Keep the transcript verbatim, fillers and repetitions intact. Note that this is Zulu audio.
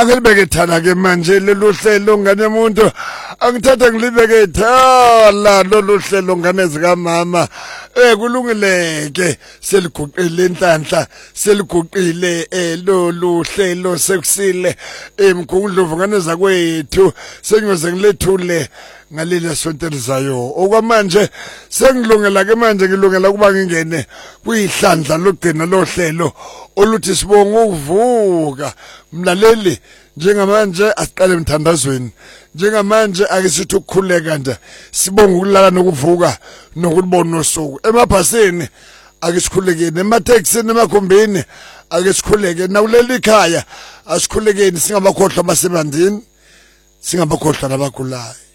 Akelibeke thana ke manje lolu hlelo ngane umuntu angithatha ngilibeke thala lolu hlelo ngane zika mama eh kulungileke seliguqile inhlanhla seliguqile eh lolu hlelo sekusile emgungundlovu ngane zakwethu senyoze ngilethule ngaleli sonto elizayo okwamanje sengilungela ke manje ngilungela kuba ngingene kuyihlandla logcina lo hlelo oluthi sibonga ukuvuka mlaleli njengamanje asiqale emthandazweni njengamanje ake sithi ukukhuleka nje sibonga ukulala nokuvuka nokubona usuku emabhasini ake sikhulekeni emathekisini emakhombeni ake sikhuleke nawuleli ikhaya asikhulekeni singabakhohlwa basebandini singabakhohlwa nabagulayo.